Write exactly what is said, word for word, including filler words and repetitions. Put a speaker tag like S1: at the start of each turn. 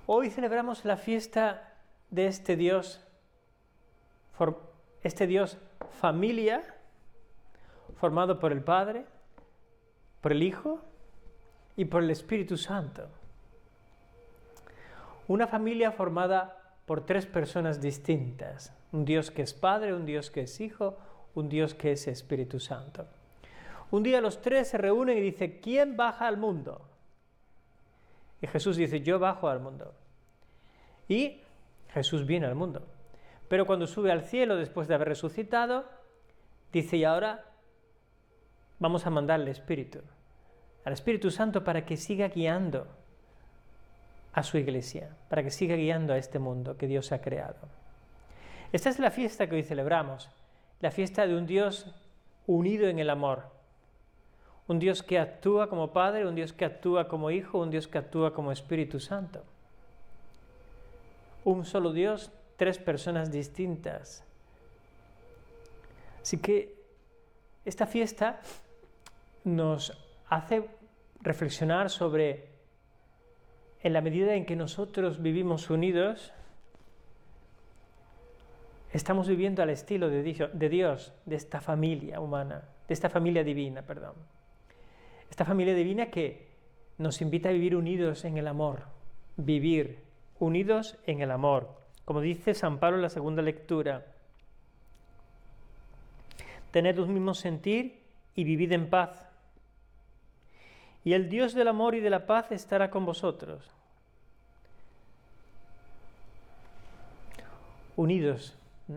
S1: Hoy celebramos la fiesta de este Dios, este Dios familia, formado por el Padre, por el Hijo y por el Espíritu Santo. Una familia formada por tres personas distintas, un Dios que es Padre, un Dios que es Hijo, un Dios que es Espíritu Santo. Un día los tres se reúnen y dicen, ¿quién baja al mundo? Y Jesús dice, yo bajo al mundo. Y Jesús viene al mundo. Pero cuando sube al cielo después de haber resucitado, dice, y ahora vamos a mandarle Espíritu, al Espíritu Santo para que siga guiando a su iglesia, para que siga guiando a este mundo que Dios ha creado. Esta es la fiesta que hoy celebramos, la fiesta de un Dios unido en el amor. Un Dios que actúa como Padre, un Dios que actúa como Hijo, un Dios que actúa como Espíritu Santo. Un solo Dios, tres personas distintas. Así que esta fiesta nos hace reflexionar sobre, en la medida en que nosotros vivimos unidos, estamos viviendo al estilo de Dios, de esta familia humana, de esta familia divina, perdón. Esta familia divina que nos invita a vivir unidos en el amor, vivir unidos en el amor. Como dice San Pablo en la segunda lectura, tened un mismo sentir y vivid en paz. Y el Dios del amor y de la paz estará con vosotros. Unidos